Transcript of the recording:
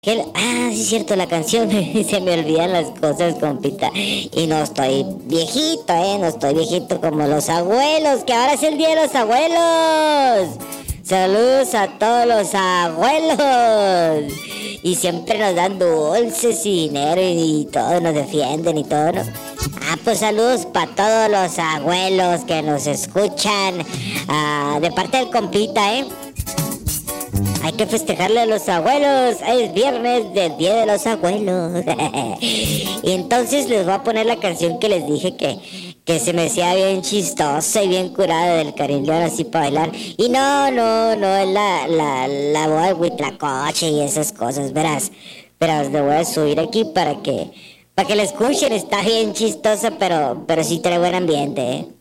Sí, es cierto, la canción, se me olvidan las cosas, compita. Y no estoy viejito, no estoy viejito como los abuelos, que ahora es el día de los abuelos. Saludos a todos los abuelos. Y siempre nos dan dulces y dinero y todo, nos defienden y todo, ¿no? Pues saludos para todos los abuelos que nos escuchan, de parte del compita, Hay que festejarle a los abuelos. Es viernes del Día de los Abuelos. Y entonces les voy a poner la canción que les dije que se me hacía bien chistosa y bien curada del Carilón así para bailar. Y no, es la boda de Huitlacoche y esas cosas, verás. Pero le voy a subir aquí para que la escuchen. Está bien chistosa, pero sí trae buen ambiente,